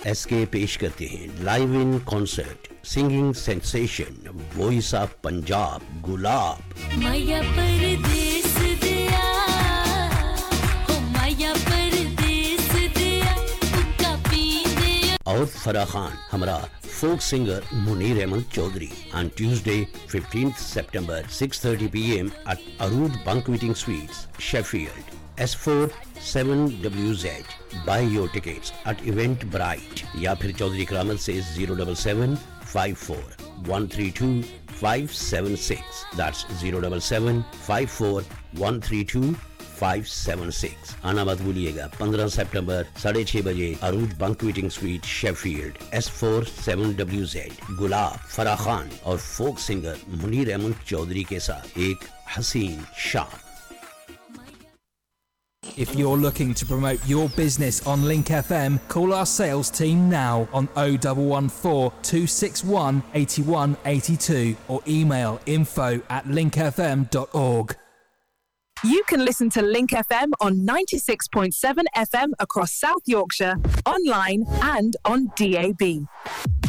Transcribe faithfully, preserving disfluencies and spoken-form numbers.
SK पेश करते हैं live in concert singing sensation voice of Punjab गुलाब। माया परदेस दिया हो माया परदेस दिया हुक्का पीने। और फराह खान हमरा folk singer Munir Ahmed Chaudhary on Tuesday fifteenth September six thirty p m at Arood Banqueting Suites, Sheffield. S four seven W Z. Buy your tickets at Eventbrite या फिर चौधरी करामत से zero seven seven five four one three two five seven six. That's zero seven seven five four one three two five seven six. आना मत भूलिएगा पंद्रह सितंबर साढ़े छह बजे अरूज बंक्वेटिंग sweet Sheffield S four seven W Z. गुलाब फराह खान और फोक सिंगर मुनीर अहमद चौधरी के साथ एक हसीन शाम। If you're looking to promote your business on Link F M, call our sales team now on oh one one four two six one eight one eight two or email info at link f m dot org. You can listen to Link F M on ninety-six point seven F M across South Yorkshire, online and on D A B.